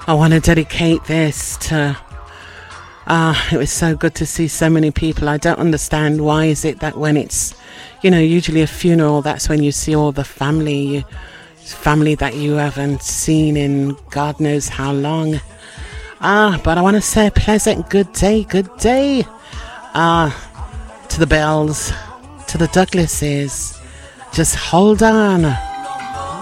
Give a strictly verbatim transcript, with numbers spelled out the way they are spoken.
I want to dedicate this to, ah, uh, it was so good to see so many people. I don't understand why is it that when it's, you know, usually a funeral, that's when you see all the family, you, family that you haven't seen in God knows how long. Ah, but I want to say a pleasant good day, good day. Ah, to the Bells, to the Douglases. Just hold on.